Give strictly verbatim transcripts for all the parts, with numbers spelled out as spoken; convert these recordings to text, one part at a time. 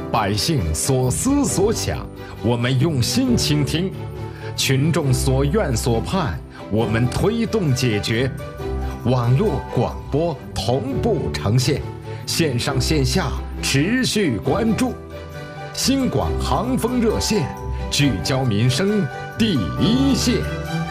百姓所思所想，我们用心倾听；群众所愿所盼，我们推动解决。网络广播同步呈现，线上线下持续关注。新广航风热线，聚焦民生第一线。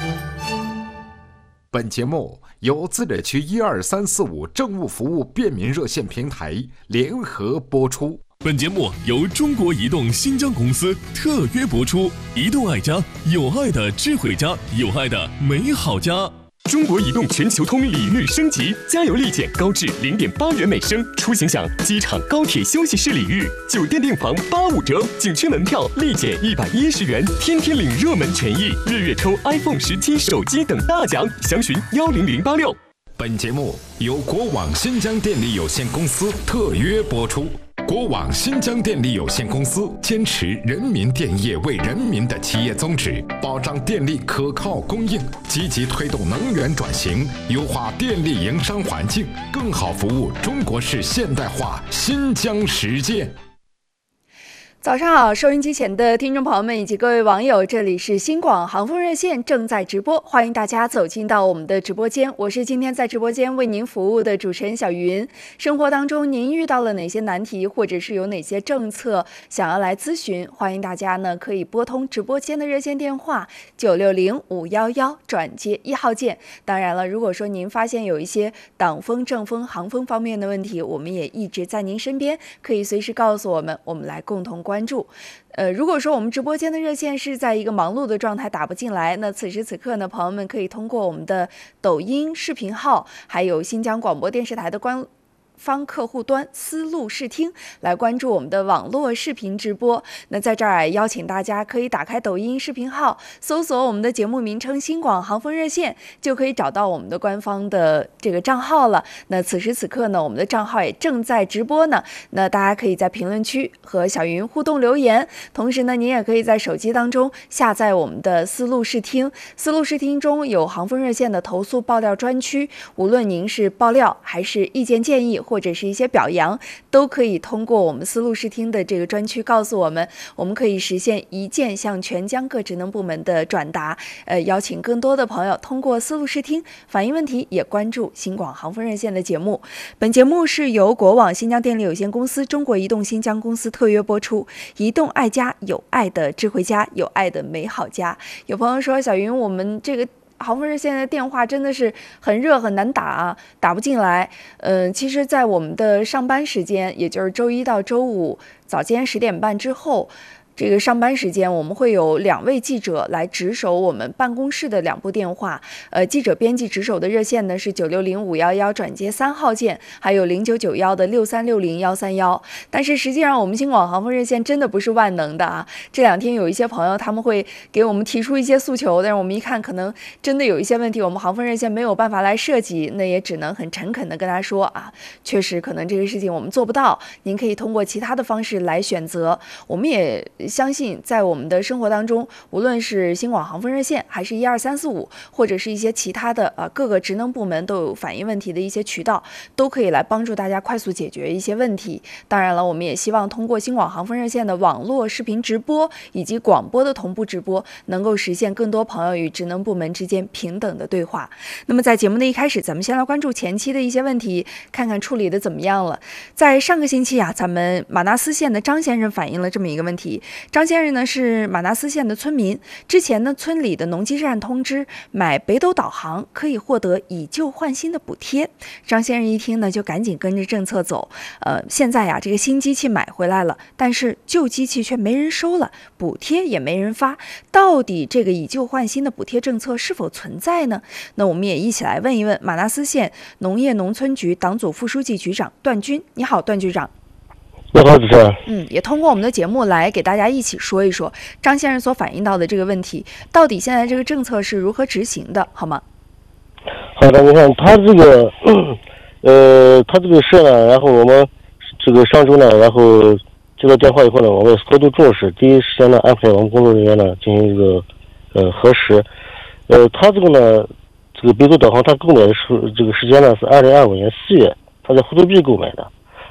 本节目由自治区一二三四五政务服务便民热线平台联合播出。 本节目由中国移动新疆公司特约播出。移动爱家，有爱的智慧家，有爱的美好家。 中国移动全球通礼遇升级，加油立减高至零点八元每升，出行享机场、高铁休息室礼遇，酒店订房八五折，景区门票立减一百一十元，天天领热门权益，日月抽 iPhone 十七手机等大奖，详询幺零零八六。 本节目由国网新疆电力有限公司特约播出。国网新疆电力有限公司坚持人民电业为人民的企业宗旨，保障电力可靠供应，积极推动能源转型，优化电力营商环境，更好服务中国式现代化新疆实践。 早上好，收音机前的听众朋友们以及各位网友，这里是新广航风热线正在直播，欢迎大家走进到我们的直播间。我是今天在直播间为您服务的主持人小云。生活当中您遇到了哪些难题，或者是有哪些政策想要来咨询，欢迎大家呢可以拨通直播间的热线电话九六零五一一转接一号键。当然了，如果说您发现有一些党风、政风、航风方面的问题，我们也一直在您身边，可以随时告诉我们，我们来共同关注。呃，如果说我们直播间的热线是在一个忙碌的状态打不进来，那此时此刻呢，朋友们可以通过我们的抖音视频号，还有新疆广播电视台的官方客户端思路视听来关注我们的网络视频直播。那在这儿邀请大家可以打开抖音视频号，搜索我们的节目名称新广航风热线，就可以找到我们的官方的这个账号了。那此时此刻呢，我们的账号也正在直播呢，那大家可以在评论区和小云互动留言，同时呢，您也可以在手机当中下载我们的思路视听。思路视听中有航风热线的投诉爆料专区，无论您是爆料还是意见建议或者是一些表扬，都可以通过我们思路视听的这个专区告诉我们，我们可以实现一键向全疆各职能部门的转达。呃，邀请更多的朋友通过思路视听反映问题，也关注新广航风热线的节目。本节目是由国网新疆电力有限公司、中国移动新疆公司特约播出。移动爱家，有爱的智慧家，有爱的美好家。有朋友说，小云，我们这个航风热线的电话真的是很热很难打啊，打不进来。嗯、呃，其实在我们的上班时间，也就是周一到周五早间十点半之后，这个上班时间，我们会有两位记者来值守我们办公室的两部电话。呃，记者编辑值守的热线呢是九六零五一一转接三号键，还有零九九幺的六三六零幺三幺。但是实际上，我们新广航风热线真的不是万能的啊。这两天有一些朋友他们会给我们提出一些诉求，但是我们一看，可能真的有一些问题，我们航风热线没有办法来涉及，那也只能很诚恳的跟他说啊，确实可能这个事情我们做不到，您可以通过其他的方式来选择。我们也相信在我们的生活当中，无论是新广航风热线还是一二三四五，或者是一些其他的呃各个职能部门都有反映问题的一些渠道，都可以来帮助大家快速解决一些问题。当然了，我们也希望通过新广航风热线的网络视频直播以及广播的同步直播，能够实现更多朋友与职能部门之间平等的对话。那么在节目的一开始，咱们先来关注前期的一些问题，看看处理的怎么样了。在上个星期啊，咱们马纳斯县的张先生反映了这么一个问题。张先生呢是马纳斯县的村民，之前呢村里的农机站通知买北斗导航可以获得以旧换新的补贴。张先生一听呢就赶紧跟着政策走。呃，现在呀这个新机器买回来了，但是旧机器却没人收了，补贴也没人发，到底这个以旧换新的补贴政策是否存在呢？那我们也一起来问一问马纳斯县农业农村局党组副书记局长段军。你好，段局长。 你好，主持人。 嗯，也通过我们的节目来给大家一起说一说张先生所反映到的这个问题，到底现在这个政策是如何执行的，好吗？ 好的，你看他这个，呃，他这个事呢，然后我们这个上周呢，然后接到电话以后呢，我们高度重视，第一时间呢安排我们工作人员呢进行这个呃核实。呃，他这个呢，这个北斗导航他购买的时这个时间呢是二零二五年四月，他在呼图币购买的。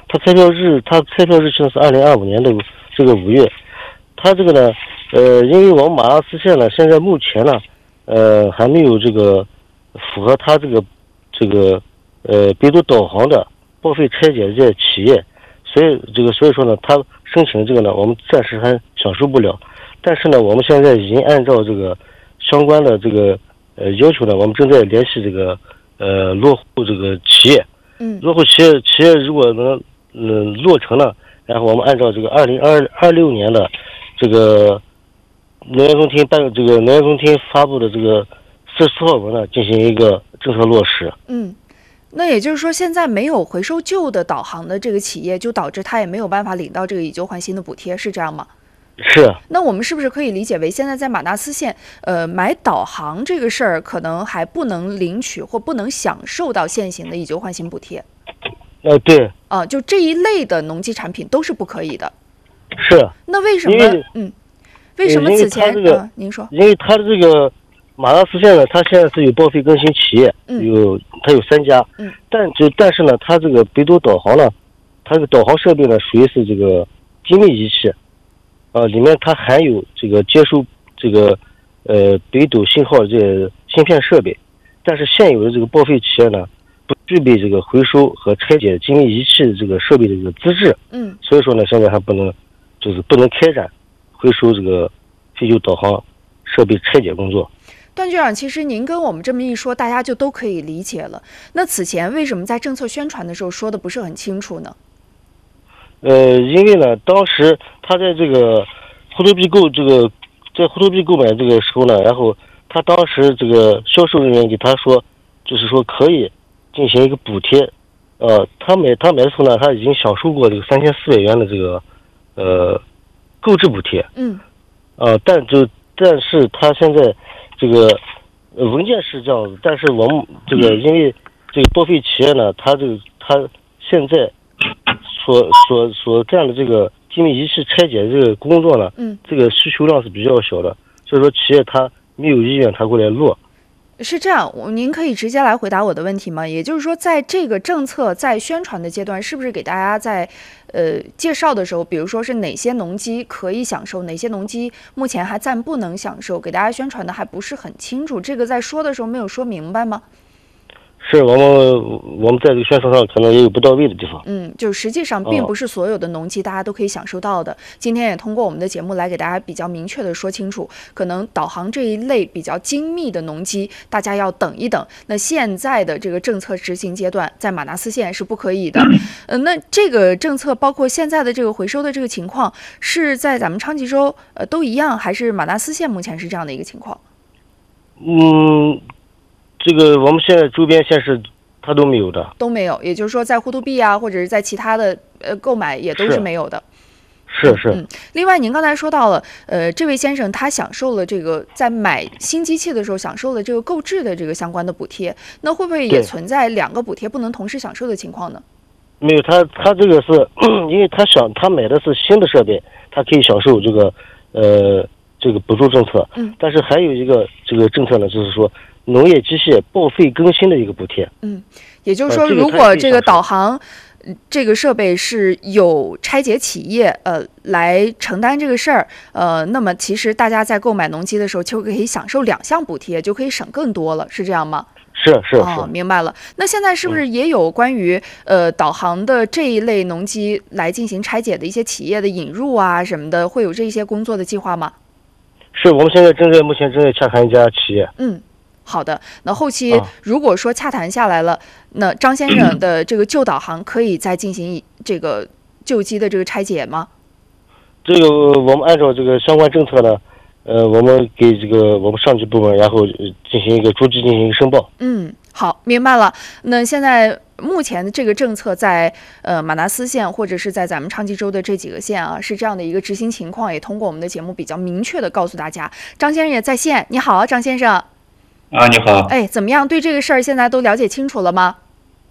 它开票日它开票日期呢是二零二五年的这个五月。它这个呢，呃，因为我们马拉斯线呢，现在目前呢，呃，还没有这个符合它这个这个呃北斗导航的报废拆解这些企业，所以这个所以说呢，它申请这个呢，我们暂时还享受不了。但是呢，我们现在已经按照这个相关的这个呃要求呢，我们正在联系这个呃落户这个企业。 嗯， 落户企业企业如果能嗯落成了，然后我们按照这个二零二二六年的这个能源中厅办这个能源中厅发布的这个四十四号文呢，进行一个政策落实。 嗯，那也就是说，现在没有回收旧的导航的这个企业，就导致他也没有办法领到这个以旧换新的补贴，是这样吗？ 是。 那我们是不是可以理解为，现在在马纳斯县，呃，买导航这个事儿，可能还不能领取或不能享受到现行的以旧换新补贴？ 呃，对。 啊、呃，就这一类的农机产品都是不可以的。 是。 那为什么？嗯，为什么此前？ 这个呃、您说。 因为它的这个马拉斯县呢，它现在是有报废更新企业， 嗯、 有它有三家， 嗯， 但就但是呢，它这个北斗导航呢，它这个导航设备呢，属于是这个精密仪器。呃，里面它含有这个接收这个呃北斗信号这些芯片设备，但是现有的这个报废企业呢，不具备这个回收和拆解精密仪器的这个设备的这个资质， 嗯， 所以说呢，现在还不能就是不能开展回收这个废旧导航设备拆解工作。 段局长，其实您跟我们这么一说，大家就都可以理解了。那此前为什么在政策宣传的时候说的不是很清楚呢？ 呃，因为呢，当时他在这个户头币购这个在户头币购买这个时候呢，然后他当时这个销售人员给他说，就是说可以进行一个补贴，呃，他买他买的时候呢，他已经享受过这个三千四百元的这个呃购置补贴， 嗯， 呃，但就但是他现在这个文件是这样子，但是我们这个因为这个报废企业呢，他这个他现在。所所所干的这个精密仪器拆解这个工作呢， 嗯， 这个需求量是比较小的，所以说企业他没有意愿他过来落。 是这样，您可以直接来回答我的问题吗？也就是说，在这个政策在宣传的阶段，是不是给大家在呃介绍的时候，比如说是哪些农机可以享受，哪些农机目前还暂不能享受，给大家宣传的还不是很清楚，这个在说的时候没有说明白吗？ 是我们我们在这个宣传上可能也有不到位的地方。 嗯，就实际上并不是所有的农机大家都可以享受到的。哦、今天也通过我们的节目来给大家比较明确的说清楚，可能导航这一类比较精密的农机，大家要等一等。那现在的这个政策执行阶段，在马纳斯县是不可以的。呃，那这个政策包括现在的这个回收的这个情况，是在咱们昌吉州呃都一样，还是马纳斯县目前是这样的一个情况？ 嗯。这个我们现在周边县市它都没有的， 都没有，也就是说在户头币啊，或者是在其他的呃购买也都是没有的。 是是。 嗯，另外您刚才说到了，呃，这位先生他享受了这个在买新机器的时候享受了这个购置的这个相关的补贴，那会不会也存在两个补贴不能同时享受的情况呢？ 没有，他他这个是因为他想他买的是新的设备，他可以享受这个呃这个补助政策。 嗯。 但是还有一个这个政策呢，就是说。农业机械报废更新的一个补贴， 嗯，也就是说，如果这个导航这个设备是有拆解企业呃来承担这个事儿，呃，那么其实大家在购买农机的时候就可以享受两项补贴，就可以省更多了，是这样吗？ 是是是、 哦，明白了。那现在是不是也有关于、嗯、呃导航的这一类农机来进行拆解的一些企业的引入啊什么的，会有这些工作的计划吗？ 是我们现在正在目前正在洽谈一家企业， 嗯。好的，那后期如果说洽谈下来了，啊、那张先生的这个旧导航可以再进行这个旧机的这个拆解吗？ 这个我们按照这个相关政策呢，呃，我们给这个我们上级部门，然后进行一个逐级进行一个申报。 嗯，好，明白了。那现在目前的这个政策在呃马纳斯县或者是在咱们昌吉州的这几个县啊，是这样的一个执行情况，也通过我们的节目比较明确的告诉大家。张先生也在线，你好，张先生。 啊，你好。 哎，怎么样？对这个事儿现在都了解清楚了吗？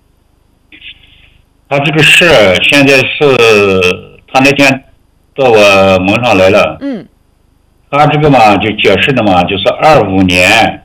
他这个事儿现在是，他那天到我门上来了。 嗯。 他这个嘛，就解释的嘛，就是二五年，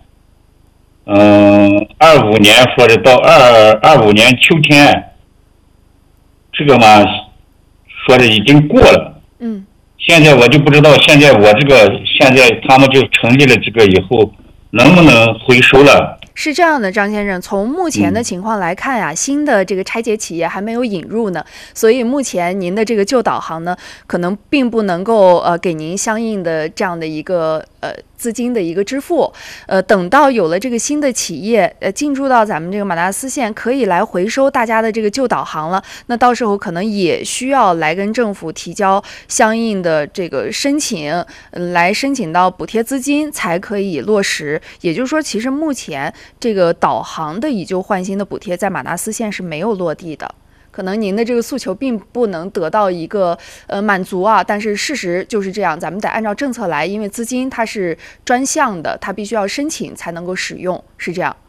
嗯，二五年说的到二二五年秋天， 这个嘛，说的已经过了。 嗯。 现在我就不知道，现在我这个现在他们就成立了这个以后，能不能回收了？ 是这样的，张先生，从目前的情况来看呀、啊嗯，新的这个拆解企业还没有引入呢，所以目前您的这个旧导航呢，可能并不能够呃给您相应的这样的一个呃资金的一个支付。呃，等到有了这个新的企业呃进驻到咱们这个马达斯县，可以来回收大家的这个旧导航了，那到时候可能也需要来跟政府提交相应的这个申请，呃、来申请到补贴资金才可以落实。也就是说，其实目前这个导航的以旧换新的补贴在马纳斯县是没有落地的，可能您的这个诉求并不能得到一个呃满足啊，但是事实就是这样，咱们得按照政策来，因为资金它是专项的，它必须要申请才能够使用，是这样。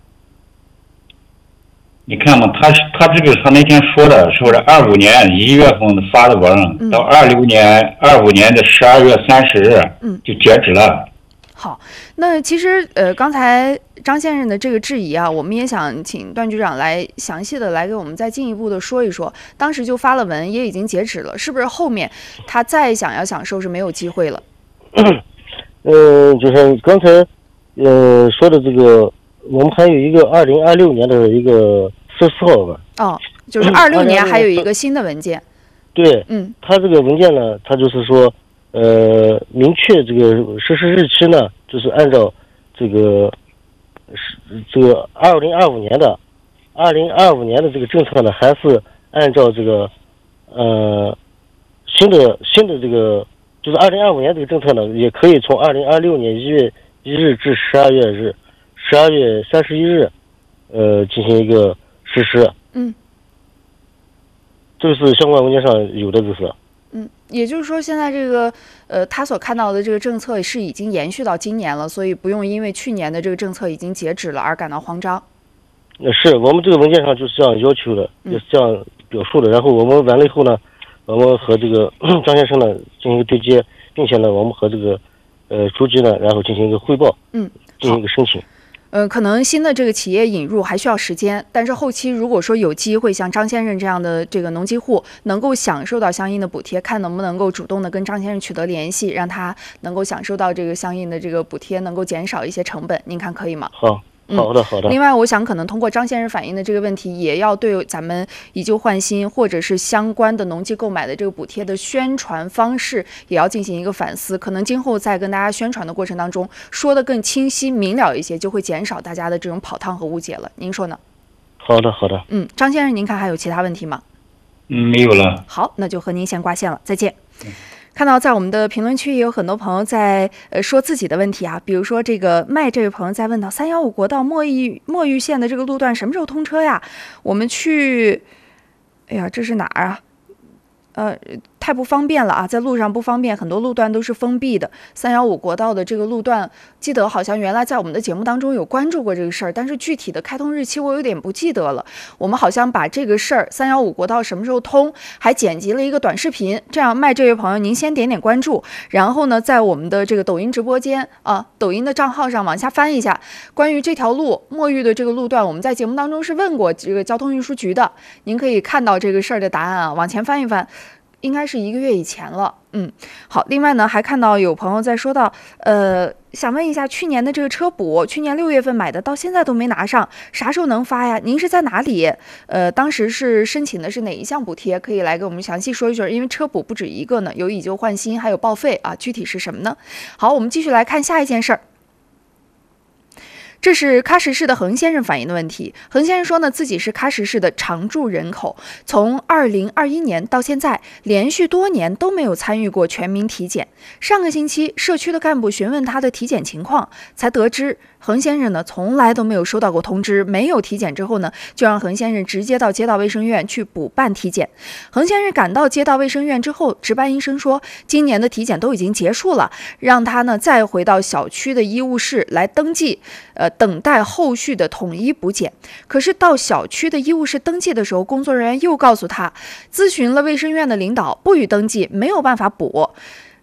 你看嘛，他他这个他那天说的，说是二五年一月份发的文，嗯、到二六年二五年的十二月三十日，嗯，就截止了。 好，那其实呃，刚才张先生的这个质疑啊，我们也想请段局长来详细的来给我们再进一步的说一说。当时就发了文，也已经截止了，是不是后面他再想要享受是没有机会了？ 嗯、呃，就是刚才呃说的这个，我们还有一个二零二六年的一个十四号吧。 哦，就是二六年还有一个新的文件。 对， 嗯， 他这个文件呢，他就是说。呃，明确这个实施日期呢，就是按照这个是这个二零二五年的二零二五年的这个政策呢，还是按照这个呃新的新的这个就是二零二五年这个政策呢，也可以从二零二六年一月一日至十二月日十二月三十一日，呃，进行一个实施。 嗯， 这个是相关文件上有的，这是。 嗯，也就是说，现在这个呃，他所看到的这个政策是已经延续到今年了，所以不用因为去年的这个政策已经截止了而感到慌张。 是我们这个文件上就是这样要求的，也是这样表述的。然后我们完了以后呢，我们和这个张先生呢进行一个对接，并且呢，我们和这个呃书记呢，然后进行一个汇报， 嗯， 进行一个申请。 呃，可能新的这个企业引入还需要时间，但是后期如果说有机会像张先生这样的这个农机户能够享受到相应的补贴，看能不能够主动的跟张先生取得联系，让他能够享受到这个相应的这个补贴，能够减少一些成本，您看可以吗？ 好。好的，好的。 另外，我想可能通过张先生反映的这个问题，也要对咱们以旧换新或者是相关的农机购买的这个补贴的宣传方式，也要进行一个反思。可能今后在跟大家宣传的过程当中，说的更清晰明了一些，就会减少大家的这种跑趟和误解了。您说呢？ 好的，好的。 嗯，张先生，您看还有其他问题吗？ 嗯，没有了。 好，那就和您先挂线了，再见。嗯，看到在我们的评论区也有很多朋友在呃说自己的问题啊，比如说这个麦这位朋友在问到三幺五国道墨玉墨玉县的这个路段什么时候通车呀？我们去，哎呀，这是哪儿啊？呃，太不方便了啊，在路上不方便，很多路段都是封闭的。三幺五国道的这个路段，记得好像原来在我们的节目当中有关注过这个事儿，但是具体的开通日期我有点不记得了。我们好像把这个事儿三幺五国道什么时候通，还剪辑了一个短视频。这样，麦这位朋友，您先点点关注，然后呢，在我们的这个抖音直播间啊，抖音的账号上往下翻一下，关于这条路墨玉的这个路段，我们在节目当中是问过这个交通运输局的，您可以看到这个事儿的答案啊，往前翻一翻。应该是一个月以前了，嗯，好。另外呢，还看到有朋友在说到，呃，想问一下，去年的这个车补，去年六月份买的，到现在都没拿上，啥时候能发呀？您是在哪里？呃，当时是申请的是哪一项补贴？可以来给我们详细说一说，因为车补不止一个呢，有以旧换新，还有报废啊，具体是什么呢？好，我们继续来看下一件事儿。这是喀什市的恒先生反映的问题。恒先生说呢，自己是喀什市的常住人口，从二零二一年到现在，连续多年都没有参与过全民体检。上个星期，社区的干部询问他的体检情况，才得知恒先生呢从来都没有收到过通知，没有体检之后呢，就让恒先生直接到街道卫生院去补办体检。恒先生赶到街道卫生院之后，值班医生说，今年的体检都已经结束了，让他呢再回到小区的医务室来登记，呃。等待后续的统一补检。可是到小区的医务室登记的时候，工作人员又告诉他，咨询了卫生院的领导，不予登记，没有办法补。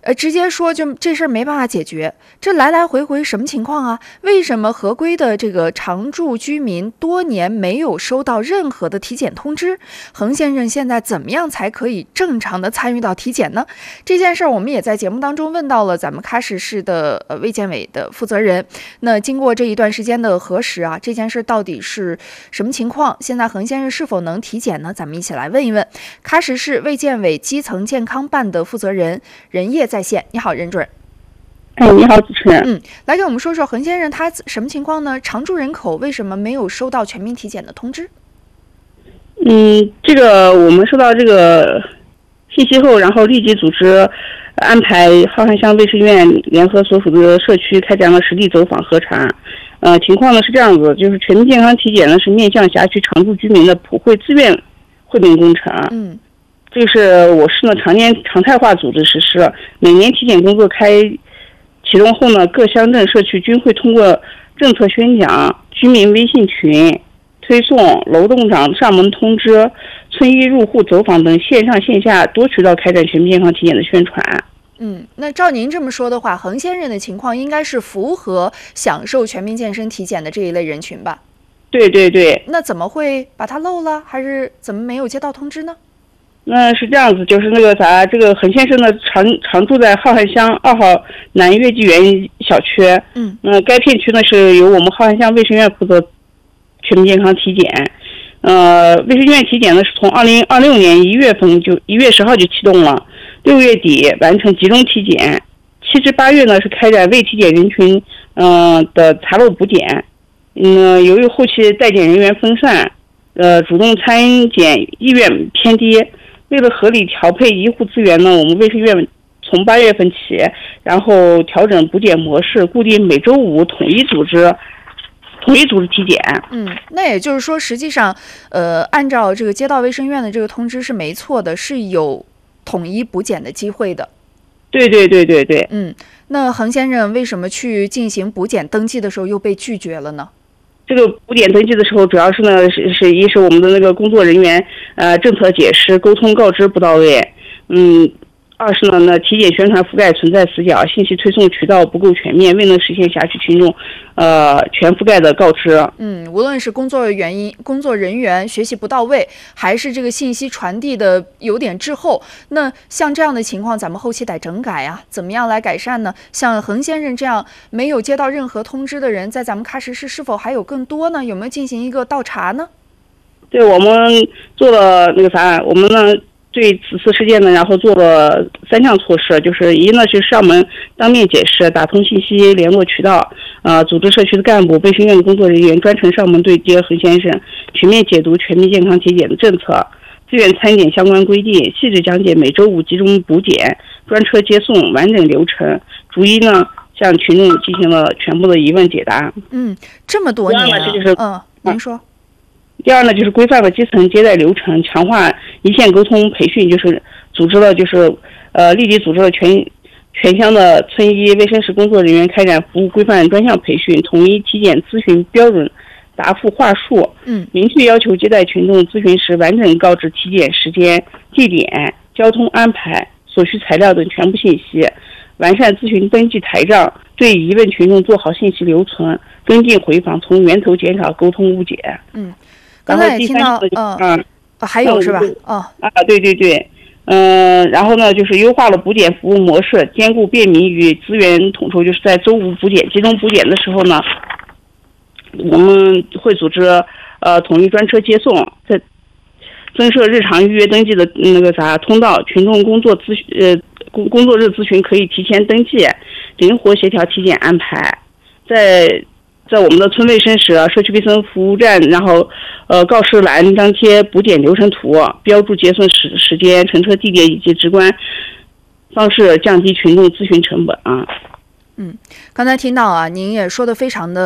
呃，直接说就这事儿没办法解决，这来来回回什么情况啊？为什么合规的这个常住居民多年没有收到任何的体检通知？恒先生现在怎么样才可以正常的参与到体检呢？这件事儿我们也在节目当中问到了咱们喀什市的呃卫健委的负责人。那经过这一段时间的核实啊，这件事到底是什么情况？现在恒先生是否能体检呢？咱们一起来问一问喀什市卫健委基层健康办的负责人任烨在线。你好，任主任。 哎，你好，主持人。 嗯，来给我们说说恒先生他什么情况呢？常住人口为什么没有收到全民体检的通知？ 嗯，这个我们收到这个信息后，然后立即组织安排浩瀚乡卫生院联合所属的社区开展了实地走访核查。呃，情况呢是这样子，就是全民健康体检呢是面向辖区常住居民的普惠自愿惠民工程。 嗯。 这个是我市呢常年常态化组织实施，每年体检工作开启动后呢，各乡镇社区均会通过政策宣讲、居民微信群推送、楼栋长上门通知、村医入户走访等线上线下多渠道开展全民健康体检的宣传。 嗯，那照您这么说的话，恒先生的情况应该是符合享受全民健身体检的这一类人群吧？ 对对对。 那怎么会把他漏了，还是怎么没有接到通知呢？ 那是这样子，就是那个啥，这个恒先生呢常常住在浩瀚乡二号南月季园小区。 嗯， 那、呃、该片区呢是由我们浩瀚乡卫生院负责全民健康体检。呃，卫生院体检呢是从二零二六年一月份就一月十号就启动了，六月底完成集中体检，七至八月呢是开展未体检人群嗯、呃、的查漏补检。嗯，由于后期待检人员分散，呃，主动参检意愿偏低。为了合理调配医护资源呢，我们卫生院从八月份起，然后调整补检模式，固定每周五统一组织统一组织体检。 嗯，那也就是说，实际上，呃，按照这个街道卫生院的这个通知是没错的，是有统一补检的机会的。 对对对对对。 嗯，那恒先生为什么去进行补检登记的时候又被拒绝了呢？ 这个补检登记的时候，主要是呢是是一是我们的那个工作人员呃政策解释沟通告知不到位，嗯，二是呢那体检宣传覆盖存在死角，信息推送渠道不够全面，未能实现辖区群众呃全覆盖的告知。 嗯，无论是工作原因、工作人员学习不到位，还是这个信息传递的有点滞后，那像这样的情况，咱们后期得整改啊，怎么样来改善呢？像恒先生这样没有接到任何通知的人，在咱们喀什市是否还有更多呢？有没有进行一个倒查呢？ 对，我们做了那个啥，我们呢对此次事件呢，然后做了三项措施，就是一呢是上门当面解释，打通信息联络渠道，呃，组织社区的干部、卫生院的工作人员专程上门对接恒先生，全面解读全民健康体检的政策，自愿参检相关规定，细致讲解每周五集中补检、专车接送完整流程，逐一呢向群众进行了全部的疑问解答。 嗯，这么多年、啊， 这就是嗯，您说。 第二呢，就是规范了基层接待流程，强化一线沟通培训，就是组织了就是呃立即组织了全全乡的村医、卫生室工作人员开展服务规范专项培训，统一体检咨询标准答复话术， 嗯， 明确要求接待群众咨询时完整告知体检时间、地点、交通安排、所需材料等全部信息，完善咨询登记台账，对疑问群众做好信息留存、跟进回访，从源头减少沟通误解。 嗯。刚才也听到，嗯、呃啊，还有是吧？哦， 啊，对对对，嗯、呃，然后呢，就是优化了补检服务模式，兼顾便民与资源统筹。就是在周五补检、集中补检的时候呢，我们会组织呃统一专车接送，在增设日常预约登记的那个啥通道，群众工作咨询呃工工作日咨询可以提前登记，灵活协调体检安排，在。在我们的村卫生室、社区卫生服务站，然后，呃，告示栏张贴补检流程图，标注结算时时间、乘车地点以及直观方式，降低群众咨询成本啊。 嗯，刚才听到啊，您也说的非常的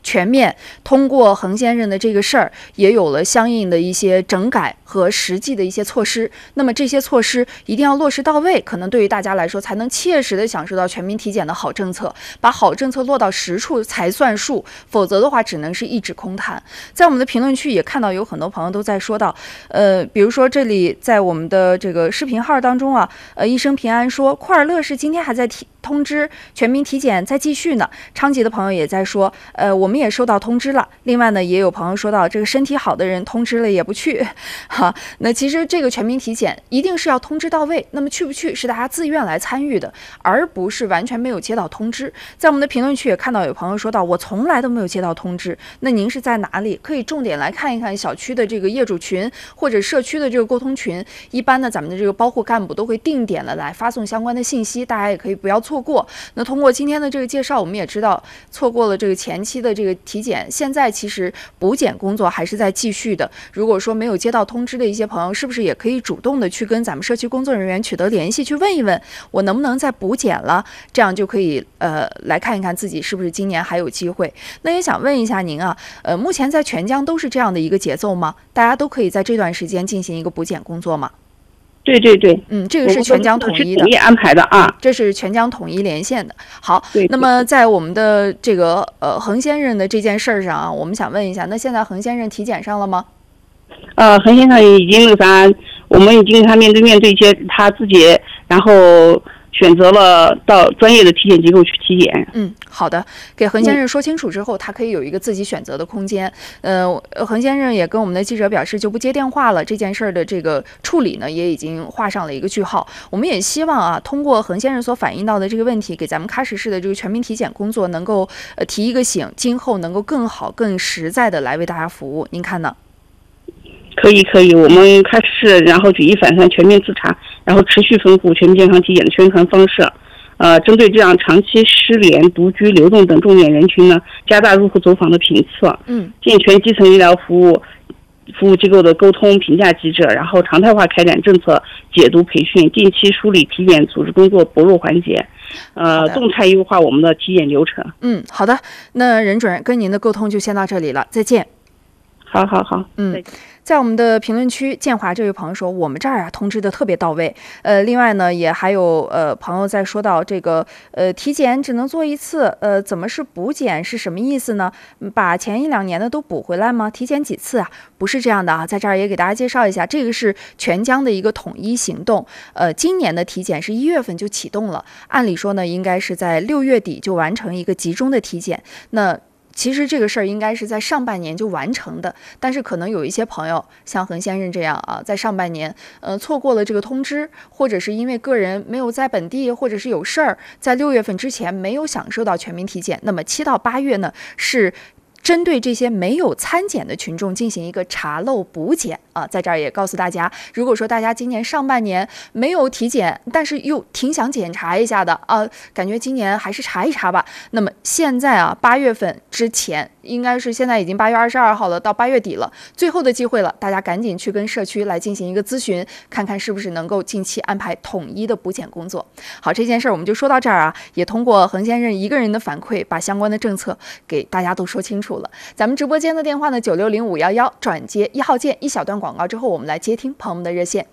全面，通过恒先生的这个事儿，也有了相应的一些整改和实际的一些措施。那么这些措施一定要落实到位，可能对于大家来说，才能切实的享受到全民体检的好政策，把好政策落到实处才算数，否则的话，只能是一纸空谈。在我们的评论区也看到有很多朋友都在说到，呃，比如说这里在我们的这个视频号当中啊，呃，一生平安说，库尔勒市今天还在提通知全民体检在继续呢。昌吉的朋友也在说，呃，我们也收到通知了。另外呢，也有朋友说到，这个身体好的人通知了也不去，哈。那其实这个全民体检一定是要通知到位，那么去不去是大家自愿来参与的，而不是完全没有接到通知。在我们的评论区也看到有朋友说到，我从来都没有接到通知。那您是在哪里？可以重点来看一看小区的这个业主群或者社区的这个沟通群。一般呢，咱们的这个包户干部都会定点的来发送相关的信息，大家也可以不要错过。那通过今天的这个介绍，我们也知道错过了这个前期的这个体检，现在其实补检工作还是在继续的。如果说没有接到通知的一些朋友，是不是也可以主动的去跟咱们社区工作人员取得联系，去问一问我能不能再补检了，这样就可以呃来看一看自己是不是今年还有机会。那也想问一下您啊，呃，目前在全江都是这样的一个节奏吗？大家都可以在这段时间进行一个补检工作吗？ 对对对， 嗯，这个是全江统一的， 统一安排的啊， 这是全江统一连线的。好，那么在我们的这个呃恒先生的这件事儿上啊，我们想问一下，那现在恒先生体检上了吗？ 呃，恒先生已经那个啥，我们已经跟他面对面对接他自己，然后选择了到专业的体检机构去体检。 嗯，好的，给恒先生说清楚之后，他可以有一个自己选择的空间。呃，恒先生也跟我们的记者表示就不接电话了，这件事儿的这个处理呢也已经画上了一个句号。我们也希望啊，通过恒先生所反映到的这个问题，给咱们喀什市的这个全民体检工作能够呃提一个醒，今后能够更好、更实在的来为大家服务。您看呢？ 可以可以，我们喀什市然后举一反三，全面自查，然后持续丰富全民健康体检的宣传方式。呃，针对这样长期失联、独居、流动等重点人群呢，加大入户走访的频次， 嗯， 健全基层医疗服务服务机构的沟通评价机制，然后常态化开展政策解读培训，定期梳理体检组织工作薄弱环节，呃，动态优化我们的体检流程。 嗯，好的，那任主任跟您的沟通就先到这里了，再见。 好好好， 嗯，在我们的评论区，建华这位朋友说，我们这儿啊通知的特别到位。呃，另外呢，也还有呃朋友在说到这个呃体检只能做一次，呃，怎么是补检是什么意思呢？把前一两年的都补回来吗？体检几次啊？不是这样的啊，在这儿也给大家介绍一下，这个是全江的一个统一行动。呃，今年的体检是一月份就启动了，按理说呢，应该是在六月底就完成一个集中的体检。那其实这个事儿应该是在上半年就完成的，但是可能有一些朋友像恒先生这样啊，在上半年呃错过了这个通知，或者是因为个人没有在本地，或者是有事儿，在六月份之前没有享受到全民体检。那么七到八月呢，是针对这些没有参检的群众进行一个查漏补检啊，在这儿也告诉大家，如果说大家今年上半年没有体检，但是又挺想检查一下的啊，感觉今年还是查一查吧。那么现在啊，八月份之前，应该是现在已经八月二十二号了，到八月底了，最后的机会了，大家赶紧去跟社区来进行一个咨询，看看是不是能够近期安排统一的补检工作。好，这件事儿我们就说到这儿啊，也通过恒先生一个人的反馈，把相关的政策给大家都说清楚了。咱们直播间的电话呢，九六零五幺幺转接一号键，一小段广告之后，我们来接听朋友们的热线。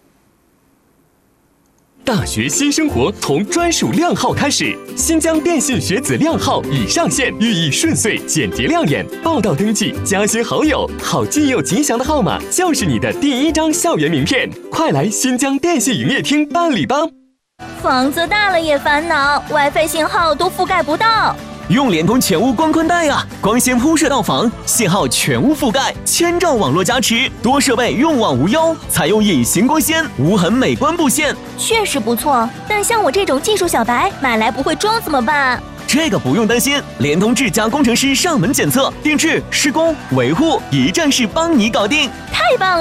大学新生活从专属靓号开始，新疆电信学子靓号已上线，寓意顺遂、简洁亮眼。报到登记、加些好友，好记又吉祥的号码就是你的第一张校园名片。快来新疆电信营业厅办理吧！ 房子大了也烦恼 ，WiFi 信号都覆盖不到。 用联通全屋光宽带啊，光纤铺设到房，信号全屋覆盖，千兆网络加持，多设备用网无忧，采用隐形光纤，无痕美观布线， 确实不错。但像我这种技术小白，买来不会装怎么办？ 这个不用担心，联通智家工程师上门检测、定制、施工、维护，一站式帮你搞定。 太棒了！